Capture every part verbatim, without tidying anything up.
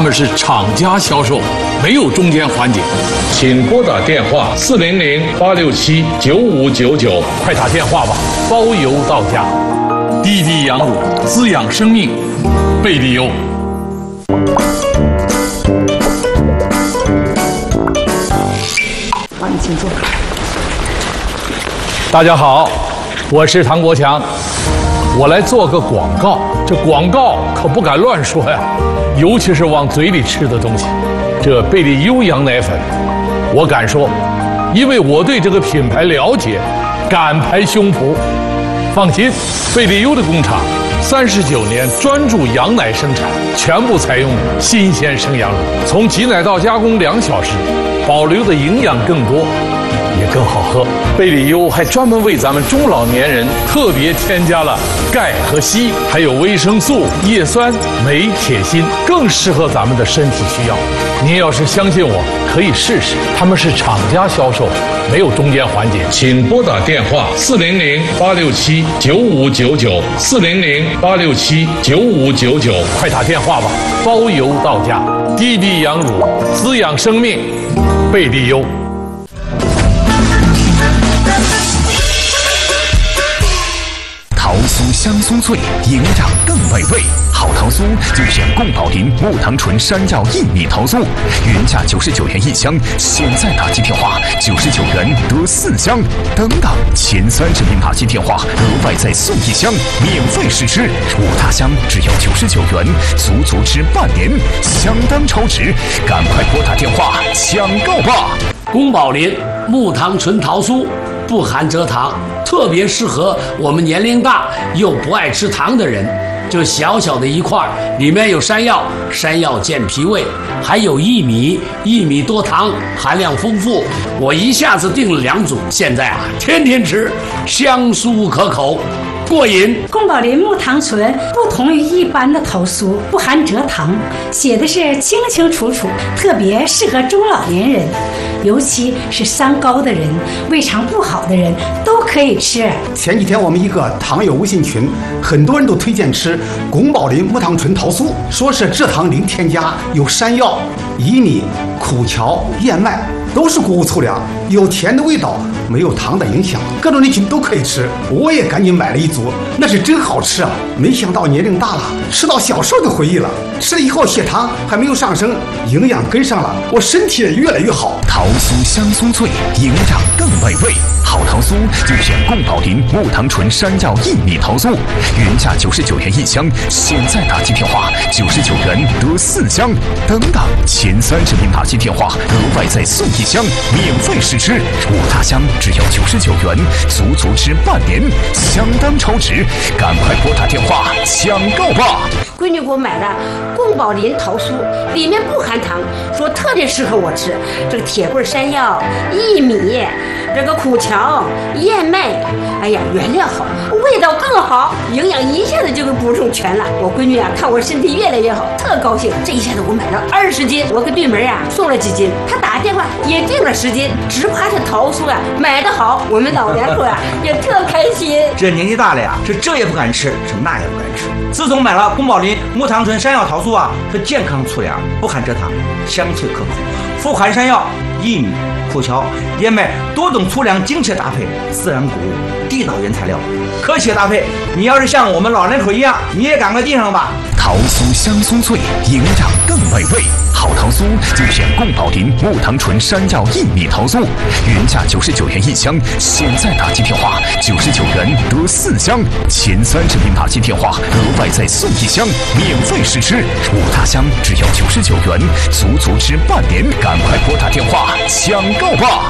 们是厂家销售，没有中间环节。请拨打电话四零零八六七九五九九，快打电话吧，包邮到家。滴滴羊乳，滋养生命，贝利优。 好，你请坐。 大家好，我是唐国强，我来做个广告。这广告可不敢乱说呀，尤其是往嘴里吃的东西。这贝利优羊奶粉，我敢说，因为我对这个品牌了解，敢拍胸脯。放心，贝利优的工厂三十九年专注羊奶生产，全部采用新鲜生羊乳，从挤奶到加工两小时，保留的营养更多，也更好喝。贝利优还专门为咱们中老年人特别添加了钙和硒，还有维生素、叶酸、镁、铁、锌，更适合咱们的身体需要。您要是相信我，可以试试。他们是厂家销售，没有中间环节。请拨打电话四零零八六七九五九九，四零零八六七九五九九，快打电话吧，包邮到家。滴滴羊乳，滋养生命，贝利优。 桃酥香酥脆，营养更美味。好桃酥就选贡宝林木糖醇山药薏米桃酥，原价九十九元一箱，现在打进电话九十九元得四箱。等等，前三十名打进电话额外再送一箱，免费试吃。五大箱只要九十九元，足足吃半年，相当超值。赶快拨打电话抢购吧！ 宫保林木糖醇桃酥不含蔗糖，特别适合我们年龄大又不爱吃糖的人。就小小的一块，里面有山药，山药健脾胃，还有薏米，薏米多糖，含量丰富。我一下子订了两组，现在啊，天天吃，香酥可口，过瘾。 宫保林木糖醇不同于一般的桃酥，不含蔗糖，写的是清清楚楚，特别适合中老年人，尤其是三高的人、胃肠不好的人都可以吃。 前几天我们一个糖友微信群，很多人都推荐吃宫保林木糖醇桃酥，说是蔗糖零添加，有山药、薏米、苦荞、燕麦，都是谷物粗粮，有甜的味道，没有糖的影响，各种人群都可以吃。我也赶紧买了一组，那是真好吃啊！没想到年龄大了，吃到小时候的回忆了。吃了以后血糖还没有上升，营养跟上了，我身体也越来越好。 桃酥香酥脆，营养更美味。好桃酥就选贡宝林木糖醇山药薏米桃酥，原价九十九元一箱，现在打进电话九十九元得四箱。等等，前三十名打进电话额外再送一箱，免费试吃。五大箱只要九十九元，足足吃半年，相当超值。赶快拨打电话抢购吧！ 闺女给我买的贡宝林桃酥，里面不含糖，说特别适合我吃。这个铁棍山药、薏米，这个苦荞、燕麦，哎呀，原料好，味道更好，营养一下子就给补充全了。我闺女啊，看我身体越来越好，特高兴。这一下子我买了二十斤，我给对门啊送了几斤，她打电话也订了十斤，只怕这桃酥啊买得好，我们老两口啊也特开心。 这年纪大了呀，是这也不敢吃，是那也不敢吃。自从买了宫保林木糖醇山药桃酥啊，是健康粗粮，不含蔗糖，香脆可口，富含山药、薏米、苦荞、燕麦多种粗粮精确搭配，自然谷物，地道原材料，科学搭配。你要是像我们老人口一样，你也赶快订上吧。 桃酥香酥脆，营养更美味。好桃酥就选贡宝林木糖醇山药薏米桃酥，原价九十九元一箱，现在打进电话九十九元得四箱。前三十名打进电话额外再送一箱，免费试吃。五大箱只要九十九元，足足吃半年。赶快拨打电话抢购吧！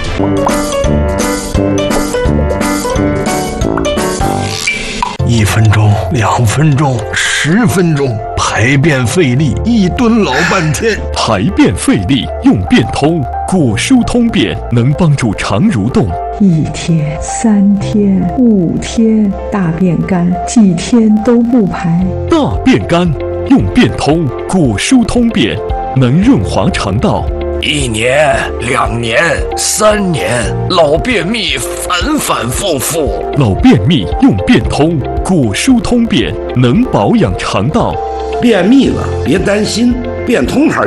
一分钟，两分钟，十分钟，排便费力，一蹲老半天。 排便费力用便通，果蔬通便能帮助肠蠕动。 一天、三天、五天，大便干，几天都不排。 大便干用便通，果蔬通便能润滑肠道。 一年、两年、三年，老便秘反反复复。 老便秘用便通，果蔬通便能保养肠道。 便秘了别担心，变通牌